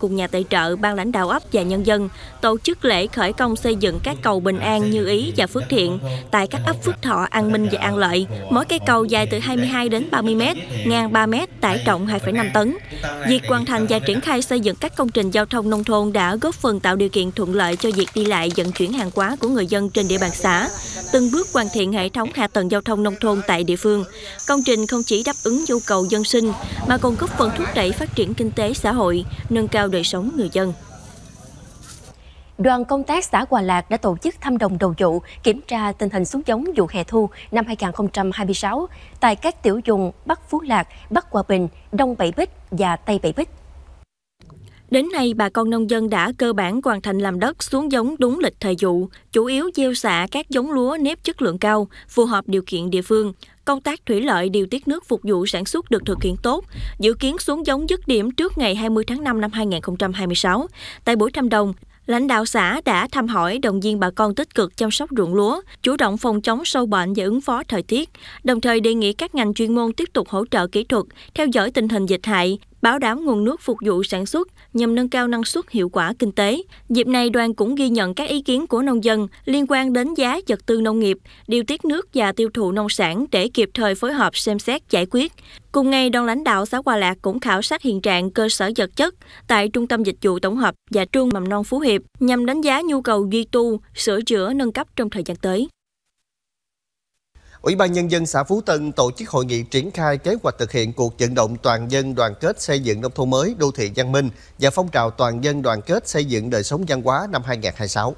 cùng nhà tài trợ, ban lãnh đạo ấp và nhân dân tổ chức lễ khởi công xây dựng các cầu Bình An, Như Ý và Phước Thiện tại các ấp Phước Thọ, An Minh và An Lợi. Mỗi cây cầu dài từ 22 đến 30 m, ngang 3 m, tải trọng 2,5 tấn. Việc hoàn thành và triển khai xây dựng các công trình giao thông nông thôn đã góp phần tạo điều kiện thuận lợi cho việc đi lại vận chuyển hàng hóa của người dân trên địa bàn xã, từng bước hoàn thiện hệ thống hạ tầng giao thông nông thôn tại địa phương. Công trình không chỉ đáp ứng nhu cầu dân sinh mà còn góp phần thúc đẩy phát triển kinh tế xã hội, nâng cao đời sống người dân. Đoàn công tác xã Hòa Lạc đã tổ chức thăm đồng đầu vụ, kiểm tra tình hình xuống giống vụ hè thu năm 2026 tại các tiểu vùng Bắc Phú Lạc, Bắc Hòa Bình, Đông Bảy Bích và Tây Bảy Bích. Đến nay, bà con nông dân đã cơ bản hoàn thành làm đất xuống giống đúng lịch thời vụ, chủ yếu gieo xạ các giống lúa nếp chất lượng cao, phù hợp điều kiện địa phương. Công tác thủy lợi điều tiết nước phục vụ sản xuất được thực hiện tốt, dự kiến xuống giống dứt điểm trước ngày 20 tháng 5 năm 2026. Tại buổi thăm đồng, lãnh đạo xã đã thăm hỏi, động viên bà con tích cực chăm sóc ruộng lúa, chủ động phòng chống sâu bệnh và ứng phó thời tiết, đồng thời đề nghị các ngành chuyên môn tiếp tục hỗ trợ kỹ thuật, theo dõi tình hình dịch hại, bảo đảm nguồn nước phục vụ sản xuất nhằm nâng cao năng suất hiệu quả kinh tế. Dịp này, đoàn cũng ghi nhận các ý kiến của nông dân liên quan đến giá vật tư nông nghiệp, điều tiết nước và tiêu thụ nông sản để kịp thời phối hợp xem xét giải quyết. Cùng ngày, đoàn lãnh đạo xã Hòa Lạc cũng khảo sát hiện trạng cơ sở vật chất tại Trung tâm Dịch vụ Tổng hợp và Trường Mầm non Phú Hiệp nhằm đánh giá nhu cầu duy tu, sửa chữa, nâng cấp trong thời gian tới. Ủy ban Nhân dân xã Phú Tân tổ chức hội nghị triển khai kế hoạch thực hiện cuộc vận động toàn dân đoàn kết xây dựng nông thôn mới, đô thị văn minh và phong trào toàn dân đoàn kết xây dựng đời sống văn hóa năm 2026.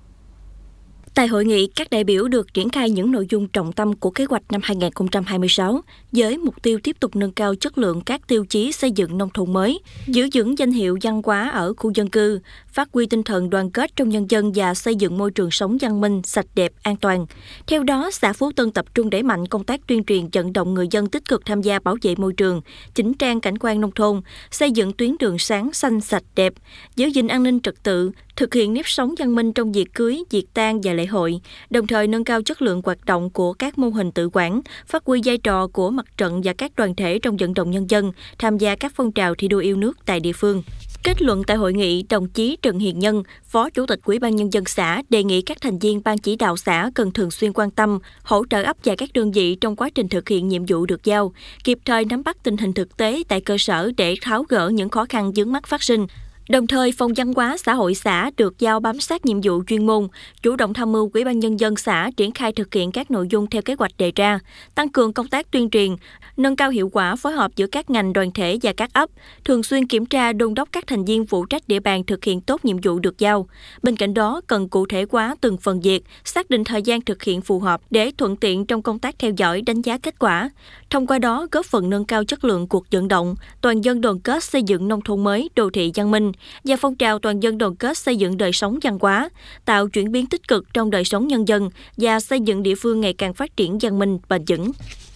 Tại hội nghị, các đại biểu được triển khai những nội dung trọng tâm của kế hoạch năm 2026 với mục tiêu tiếp tục nâng cao chất lượng các tiêu chí xây dựng nông thôn mới, giữ vững danh hiệu văn hóa ở khu dân cư, phát huy tinh thần đoàn kết trong nhân dân và xây dựng môi trường sống văn minh, sạch đẹp, an toàn. Theo đó, xã Phú Tân tập trung đẩy mạnh công tác tuyên truyền vận động người dân tích cực tham gia bảo vệ môi trường, chỉnh trang cảnh quan nông thôn, xây dựng tuyến đường sáng xanh sạch đẹp, giữ gìn an ninh trật tự, thực hiện nếp sống văn minh trong việc cưới, việc tang và lễ hội, đồng thời nâng cao chất lượng hoạt động của các mô hình tự quản, phát huy vai trò của mặt trận và các đoàn thể trong vận động nhân dân tham gia các phong trào thi đua yêu nước tại địa phương. Kết luận tại hội nghị, đồng chí Trần Hiền Nhân, Phó Chủ tịch Ủy ban Nhân dân xã đề nghị các thành viên ban chỉ đạo xã cần thường xuyên quan tâm, hỗ trợ ấp và các đơn vị trong quá trình thực hiện nhiệm vụ được giao, kịp thời nắm bắt tình hình thực tế tại cơ sở để tháo gỡ những khó khăn vướng mắc phát sinh. Đồng thời, Phòng Văn hóa Xã hội xã được giao bám sát nhiệm vụ chuyên môn, chủ động tham mưu Ủy ban Nhân dân xã triển khai thực hiện các nội dung theo kế hoạch đề ra, tăng cường công tác tuyên truyền, nâng cao hiệu quả phối hợp giữa các ngành đoàn thể và các ấp, thường xuyên kiểm tra đôn đốc các thành viên phụ trách địa bàn thực hiện tốt nhiệm vụ được giao. Bên cạnh đó, cần cụ thể hóa từng phần việc, xác định thời gian thực hiện phù hợp để thuận tiện trong công tác theo dõi, đánh giá kết quả. Thông qua đó, góp phần nâng cao chất lượng cuộc vận động, toàn dân đoàn kết xây dựng nông thôn mới, đô thị văn minh và phong trào toàn dân đoàn kết xây dựng đời sống văn hóa, tạo chuyển biến tích cực trong đời sống nhân dân và xây dựng địa phương ngày càng phát triển văn minh, bền vững.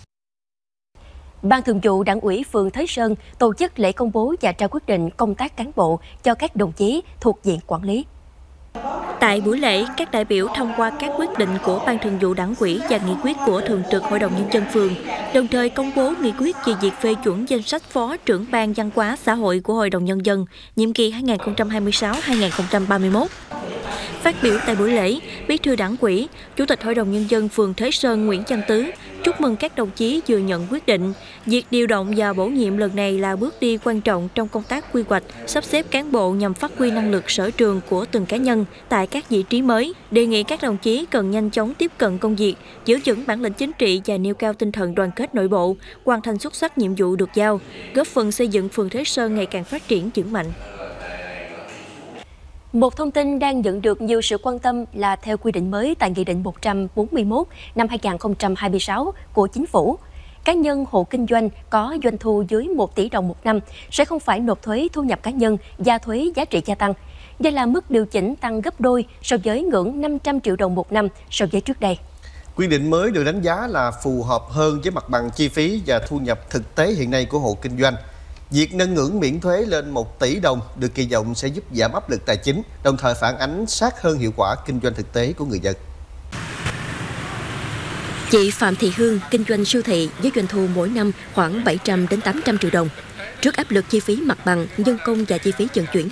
Ban Thường vụ Đảng ủy phường Thới Sơn tổ chức lễ công bố và trao quyết định công tác cán bộ cho các đồng chí thuộc diện quản lý. Tại buổi lễ, các đại biểu thông qua các quyết định của Ban Thường vụ Đảng ủy và nghị quyết của Thường trực Hội đồng Nhân dân phường, đồng thời công bố nghị quyết về việc phê chuẩn danh sách Phó trưởng Ban Văn hóa Xã hội của Hội đồng Nhân dân, nhiệm kỳ 2026-2031. Phát biểu tại buổi lễ, Bí thư Đảng ủy, Chủ tịch Hội đồng Nhân dân phường Thới Sơn Nguyễn Văn Tứ chúc mừng các đồng chí vừa nhận quyết định. Việc điều động và bổ nhiệm lần này là bước đi quan trọng trong công tác quy hoạch, sắp xếp cán bộ nhằm phát huy năng lực sở trường của từng cá nhân tại các vị trí mới. Đề nghị các đồng chí cần nhanh chóng tiếp cận công việc, giữ vững bản lĩnh chính trị và nêu cao tinh thần đoàn kết nội bộ, hoàn thành xuất sắc nhiệm vụ được giao, góp phần xây dựng phường Thới Sơn ngày càng phát triển vững mạnh. Một thông tin đang nhận được nhiều sự quan tâm là theo quy định mới tại Nghị định 141 năm 2026 của Chính phủ, cá nhân hộ kinh doanh có doanh thu dưới 1 tỷ đồng một năm sẽ không phải nộp thuế thu nhập cá nhân và thuế giá trị gia tăng. Đây là mức điều chỉnh tăng gấp đôi so với ngưỡng 500 triệu đồng một năm so với trước đây. Quy định mới được đánh giá là phù hợp hơn với mặt bằng chi phí và thu nhập thực tế hiện nay của hộ kinh doanh. Việc nâng ngưỡng miễn thuế lên 1 tỷ đồng được kỳ vọng sẽ giúp giảm áp lực tài chính, đồng thời phản ánh sát hơn hiệu quả kinh doanh thực tế của người dân. Chị Phạm Thị Hương kinh doanh siêu thị với doanh thu mỗi năm khoảng 700 đến 800 triệu đồng. Trước áp lực chi phí mặt bằng, nhân công và chi phí vận chuyển